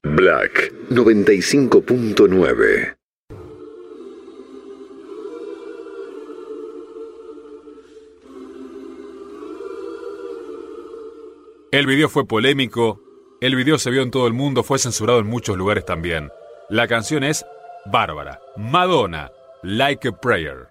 Black 95.9. El video fue polémico, el video se vio en todo el mundo, fue censurado en muchos lugares también. La canción es bárbara. Madonna, Like a Prayer.